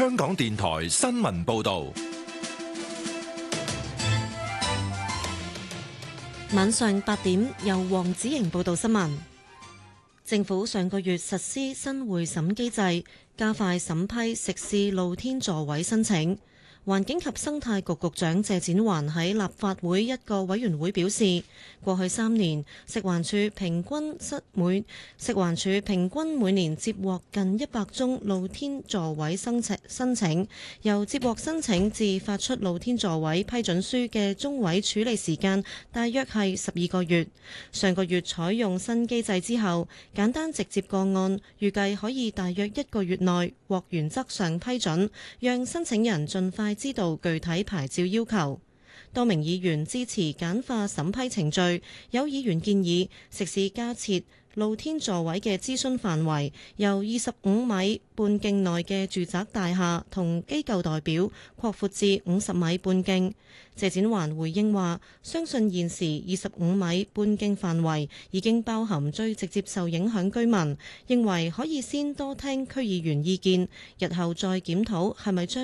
香港電台新聞報道。 晚上8點，由黃子瑩報道新聞。政府上個月實施新會審機制，加快審批食肆露天座位申請。環境及生態局局長謝展寰喺立法會一個委員會表示，過去3年食環署平均每年接獲近100宗露天座位申請，由接獲申請至發出露天座位批准書嘅中位處理時間大約係12個月。上個月採用新機制之後，簡單直接個案預計可以大約1個月內獲原則上批准，讓申請人盡快知道具體牌照要求。多名議員支持簡化審批程序，有議員建議食肆加設露天座位嘅諮詢範圍由25米半徑內嘅住宅大廈同機構代表擴闊至50米半徑。謝展寰回應話，相信現時25米半徑範圍已經包含最直接受影響居民，認為可以先多聽區議員意見，日後再檢討係咪將